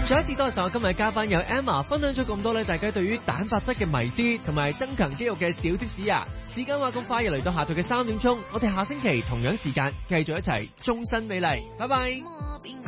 再一次多謝我今日嘉賓有 Emma 分享咗咁多咧，大家對於蛋白質嘅迷思同埋增強肌肉嘅小貼士啊！時間話咁快，又嚟到下晝嘅3點鐘，我哋下星期同樣時間繼續一齊終身美麗，拜拜。